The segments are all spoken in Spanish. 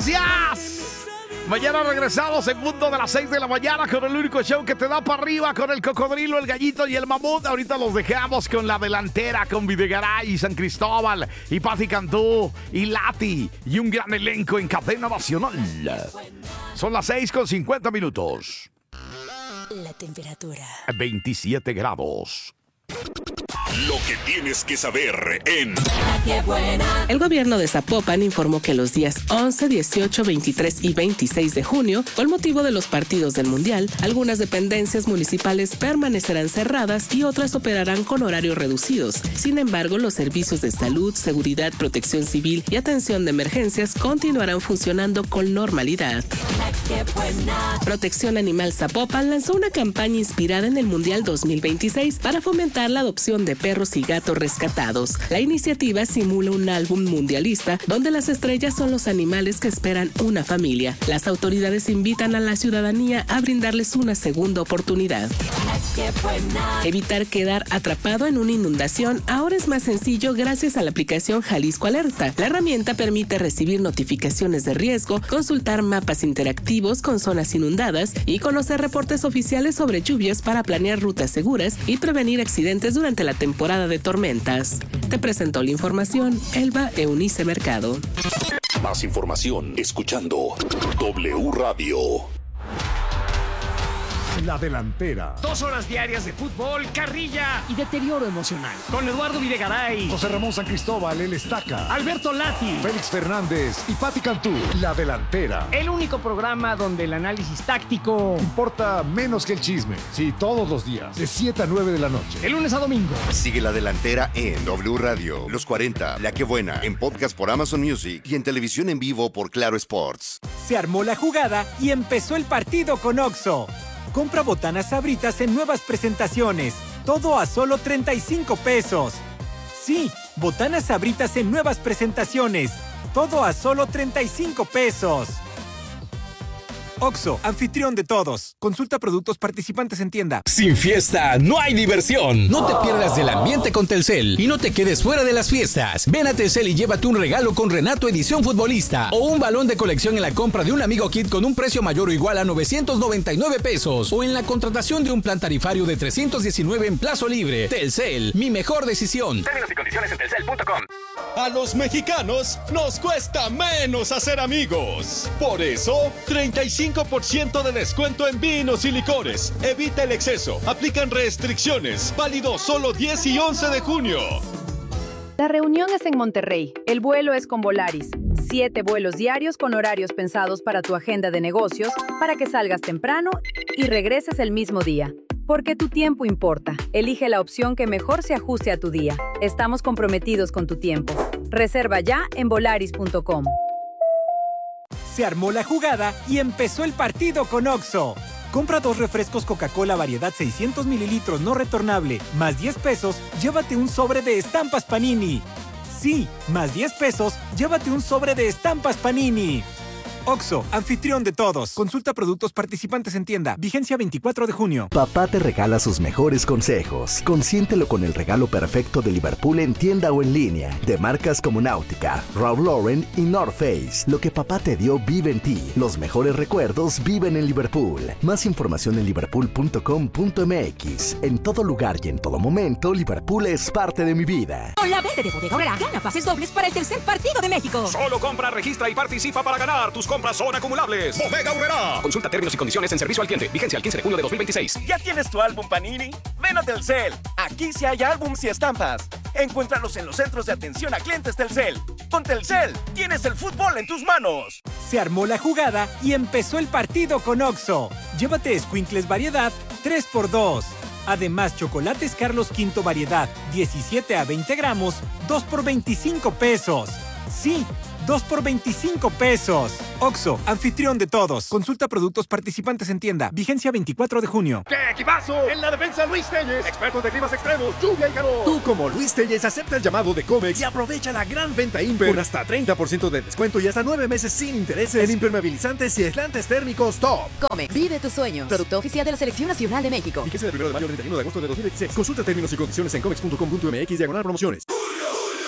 gracias. Mañana regresamos en punto de las 6 de la mañana con el único show que te da para arriba, con el cocodrilo, el gallito y el mamut. Ahorita los dejamos con la delantera, con Videgaray, San Cristóbal y Pati Cantú y Lati y un gran elenco en cadena nacional. Son las 6:50. La temperatura 27 grados. Lo que tienes que saber en El gobierno de Zapopan informó que los días 11, 18, 23 y 26 de junio, con motivo de los partidos del Mundial, algunas dependencias municipales permanecerán cerradas y otras operarán con horarios reducidos. Sin embargo, los servicios de salud, seguridad, protección civil y atención de emergencias continuarán funcionando con normalidad. Protección Animal Zapopan lanzó una campaña inspirada en el Mundial 2026 para fomentar la adopción de perros y gatos rescatados. La iniciativa simula un álbum mundialista donde las estrellas son los animales que esperan una familia. Las autoridades invitan a la ciudadanía a brindarles una segunda oportunidad. Evitar quedar atrapado en una inundación ahora es más sencillo gracias a la aplicación Jalisco Alerta. La herramienta permite recibir notificaciones de riesgo, consultar mapas interactivos con zonas inundadas y conocer reportes oficiales sobre lluvias para planear rutas seguras y prevenir accidentes durante la temporada de tormentas. Te presentó la información Elba Eunice Mercado. Más información escuchando W Radio. La delantera. 2 horas diarias de fútbol, carrilla y deterioro emocional. Con Eduardo Videgaray, José Ramón San Cristóbal, el Estaca. Alberto Lati, Félix Fernández y Pati Cantú. La delantera. el único programa donde el análisis táctico, Importa menos que el chisme. Sí, todos los días, de 7 a 9 de la noche. de lunes a domingo. Sigue La Delantera en W Radio, Los 40, La Que Buena, en podcast por Amazon Music y en televisión en vivo por Claro Sports. Se armó la jugada y empezó el partido con Oxxo. Compra botanas Sabritas en nuevas presentaciones. Todo a solo 35 pesos. Sí, botanas Sabritas en nuevas presentaciones. Todo a solo 35 pesos. Oxxo, anfitrión de todos. Consulta productos participantes en tienda. Sin fiesta no hay diversión. No te pierdas del ambiente con Telcel y no te quedes fuera de las fiestas. Ven a Telcel y llévate un regalo con Renato Edición Futbolista o un balón de colección en la compra de un Amigo Kit con un precio mayor o igual a 999 pesos o en la contratación de un plan tarifario de 319 en plazo libre. Telcel, mi mejor decisión. Términos y condiciones en telcel.com. A los mexicanos nos cuesta menos hacer amigos. Por eso, 35% de descuento en vinos y licores. Evita el exceso. Aplican restricciones. Válido solo 10 y 11 de junio. La reunión es en Monterrey. El vuelo es con Volaris. 7 vuelos diarios con horarios pensados para tu agenda de negocios, para que salgas temprano y regreses el mismo día. Porque tu tiempo importa. Elige la opción que mejor se ajuste a tu día. Estamos comprometidos con tu tiempo. Reserva ya en volaris.com. Se armó la jugada y empezó el partido con Oxxo. Compra 2 refrescos Coca-Cola variedad 600 mililitros no retornable, más 10 pesos, llévate un sobre de estampas Panini. Sí, más 10 pesos, llévate un sobre de estampas Panini. Oxxo, anfitrión de todos. Consulta productos participantes en tienda. Vigencia 24 de junio. Papá te regala sus mejores consejos. Consiéntelo con el regalo perfecto de Liverpool en tienda o en línea. De marcas como Náutica, Ralph Lauren y North Face. Lo que papá te dio vive en ti. Los mejores recuerdos viven en Liverpool. Más información en liverpool.com.mx. En todo lugar y en todo momento, Liverpool es parte de mi vida. Con la venta de Bodega Aurrerá, gana pases dobles para el tercer partido de México. Solo compra, registra y participa para ganar. Tus compras son acumulables. Bodega Aurrerá. Consulta términos y condiciones en servicio al cliente. Vigencia al 15 de junio de 2026. ¿Ya tienes tu álbum Panini? Ven a Telcel. Aquí sí hay álbums y estampas. Encuéntralos en los centros de atención a clientes Telcel. Con Telcel, tienes el fútbol en tus manos. Se armó la jugada y empezó el partido con Oxxo. Llévate Squinkles variedad 3x2. Además, chocolates Carlos V variedad 17 a 20 gramos, 2 por 25 pesos. Sí, 2 por 25 pesos. Oxxo, anfitrión de todos. Consulta productos participantes en tienda. Vigencia 24 de junio. ¡Qué equipazo! En la defensa Luis Telles, expertos de climas extremos, lluvia y calor. Tú como Luis Telles acepta el llamado de Comex y aprovecha la gran venta Imper con hasta 30% de descuento y hasta 9 meses sin intereses en impermeabilizantes y aislantes térmicos top. Comex, vive tus sueños. Producto oficial de la Selección Nacional de México. Vigencia del 1 de mayo al 31 de agosto de 2016. Consulta términos y condiciones en comex.com.mx/promociones.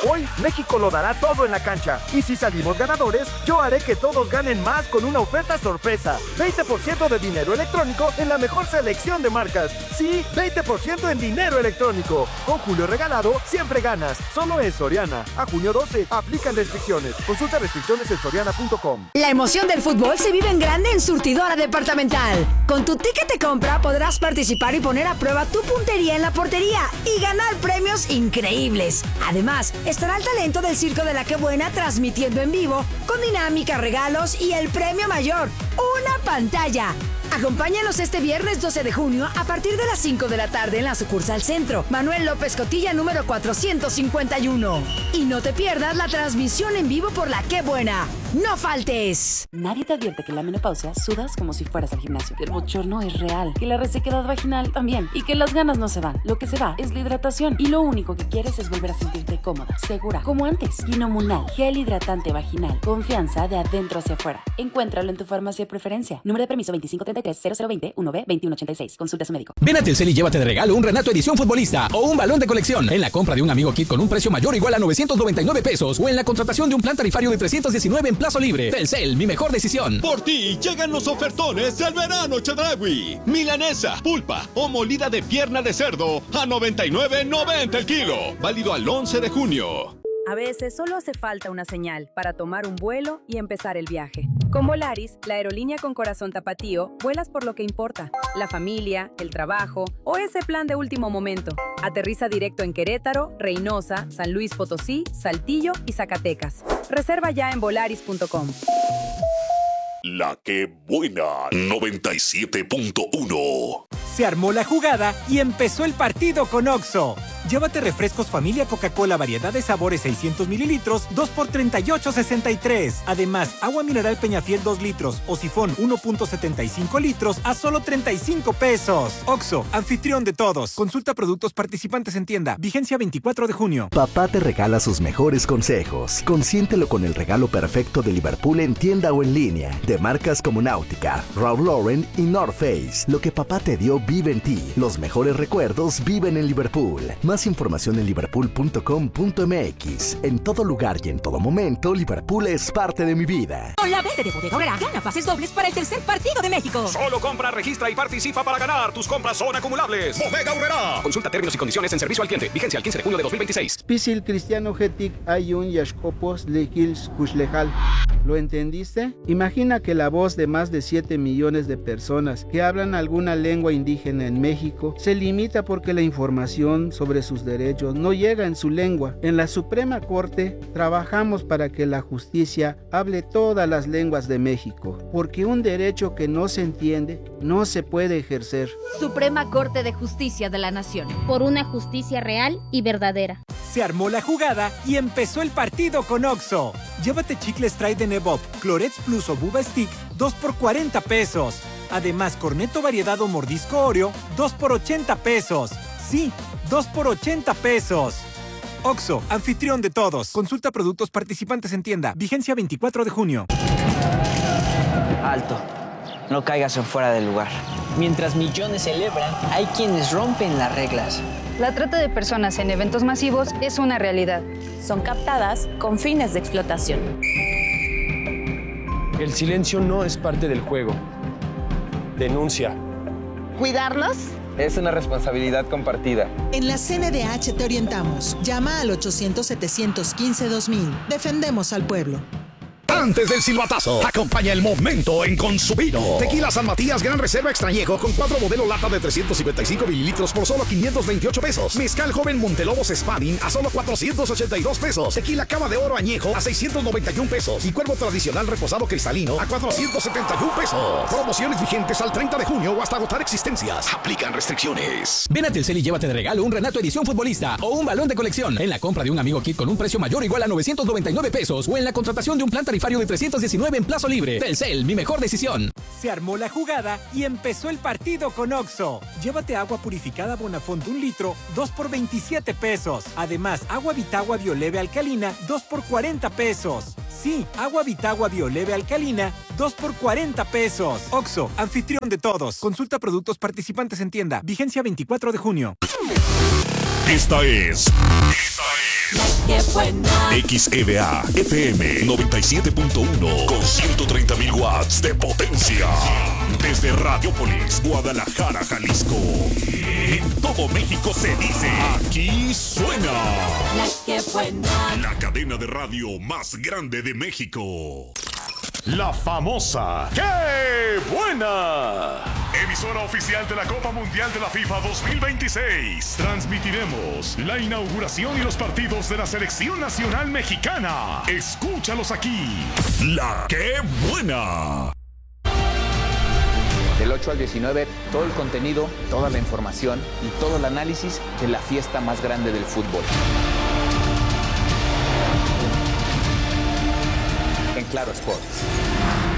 Hoy, México lo dará todo en la cancha. Y si salimos ganadores, yo haré que todos ganen más con una oferta sorpresa. 20% de dinero electrónico en la mejor selección de marcas. Sí, 20% en dinero electrónico. Con Julio Regalado, siempre ganas. Solo en Soriana. A junio 12, aplican restricciones. Consulta restricciones en soriana.com. La emoción del fútbol se vive en grande en Surtidora Departamental. Con tu ticket de compra podrás participar y poner a prueba tu puntería en la portería y ganar premios increíbles. Además, estará el talento del Circo de la Qué Buena transmitiendo en vivo con dinámica, regalos y el premio mayor, una pantalla. Acompáñanos este viernes 12 de junio a partir de las 5 de la tarde en la sucursal Centro, Manuel López Cotilla número 451. Y no te pierdas la transmisión en vivo por la Qué Buena. ¡No faltes! Nadie te advierte que en la menopausia sudas como si fueras al gimnasio, que el bochorno es real, que la resequedad vaginal también, y que las ganas no se van. Lo que se va es la hidratación, y lo único que quieres es volver a sentirte cómoda, segura, como antes. Guinomunal, gel hidratante vaginal, confianza de adentro hacia afuera. Encuéntralo en tu farmacia de preferencia. Número de permiso 2533-0020-1B-2186. Consulta a su médico. Ven a Telcel y llévate de regalo un Renato Edición Futbolista o un balón de colección en la compra de un Amigo Kit con un precio mayor o igual a 999 pesos o en la contratación de un plan tarifario de 319 en Plazo Libre. Telcel, mi mejor decisión. Por ti llegan los ofertones del verano Chedraui. Milanesa, pulpa o molida de pierna de cerdo a $99.90 el kilo. Válido al 11 de junio. A veces solo hace falta una señal para tomar un vuelo y empezar el viaje. Con Volaris, la aerolínea con corazón tapatío, vuelas por lo que importa. La familia, el trabajo o ese plan de último momento. Aterriza directo en Querétaro, Reynosa, San Luis Potosí, Saltillo y Zacatecas. Reserva ya en volaris.com. La que buena 97.1. Se armó la jugada y empezó el partido con OXXO. Llévate refrescos familia Coca-Cola variedad de sabores 600 mililitros, 2 por $38.63. Además, agua mineral Peñafiel 2 litros o sifón 1.75 litros a solo 35 pesos. OXXO, anfitrión de todos. Consulta productos participantes en tienda. Vigencia 24 de junio. Papá te regala sus mejores consejos. Consiéntelo con el regalo perfecto de Liverpool en tienda o en línea. De marcas como Náutica, Ralph Lauren y North Face. Lo que papá te dio vive en ti. Los mejores recuerdos viven en Liverpool. Más información en liverpool.com.mx. En todo lugar y en todo momento, Liverpool es parte de mi vida. Con la venta de Bodega Aurrerá, gana pases dobles para el tercer partido de México. Solo compra, registra y participa para ganar. Tus compras son acumulables. Bodega Aurrerá. Consulta términos y condiciones en servicio al cliente. Vigencia el 15 de junio de 2026. Pisil Cristiano Getic Ayun Yashkopos Lekils Kushlejal. ¿Lo entendiste? Imagina que la voz de más de 7 millones de personas que hablan alguna lengua indígena en México se limita porque la información sobre sus derechos no llega en su lengua. En la Suprema Corte trabajamos para que la justicia hable todas las lenguas de México, porque un derecho que no se entiende no se puede ejercer. Suprema Corte de Justicia de la Nación. Por una justicia real y verdadera. Se armó la jugada y empezó el partido con OXXO. Llévate chicles Trident Evop, Clorets Plus o Buba Stick, 2 por $40 pesos. Además, Cornetto variedad o mordisco Oreo, 2 por $80 pesos. Sí, 2 por $80 pesos. OXXO, anfitrión de todos. Consulta productos participantes en tienda. Vigencia 24 de junio. Alto. No caigas en fuera del lugar. Mientras millones celebran, hay quienes rompen las reglas. La trata de personas en eventos masivos es una realidad. Son captadas con fines de explotación. El silencio no es parte del juego. Denuncia. ¿Cuidarlos? Es una responsabilidad compartida. En la CNDH te orientamos. Llama al 800-715-2000. Defendemos al pueblo. Antes del silbatazo, acompaña el momento en Consumino. Tequila San Matías Gran Reserva Extrañejo con 4 modelo lata de 355 mililitros por solo 528 pesos. Mezcal Joven Montelobos Spanning a solo 482 pesos. Tequila Cava de Oro Añejo a 691 pesos. Y Cuervo Tradicional Reposado Cristalino a 471 pesos. Promociones vigentes al 30 de junio o hasta agotar existencias. Aplican restricciones. Ven a Telcel y llévate de regalo un Renato Edición Futbolista o un balón de colección en la compra de un Amigo Kit con un precio mayor o igual a 999 pesos o en la contratación de un plan tarifario de 319 en Plazo Libre. Telcel, mi mejor decisión. Se armó la jugada y empezó el partido con OXXO. Llévate agua purificada Bonafont 1 litro, 2 por $27 pesos. Además, agua Vitagua Bioleve Alcalina, 2 por $40 pesos. Sí, agua Vitagua Bioleve Alcalina, 2 por $40 pesos. OXXO, anfitrión de todos. Consulta productos participantes en tienda. Vigencia 24 de junio. Esta es ¡Qué buena! XEVA FM 97.1 con 130.000 watts de potencia. Desde Radiopolis, Guadalajara, Jalisco. En todo México se dice, aquí suena. ¡La que buena! La cadena de radio más grande de México. La famosa ¡Qué buena! Emisora oficial de la Copa Mundial de la FIFA 2026. Transmitiremos la inauguración y los partidos de la Selección Nacional Mexicana. Escúchalos aquí. La ¡Qué buena! Del 8 al 19, todo el contenido, toda la información y todo el análisis de la fiesta más grande del fútbol. En Claro Sports.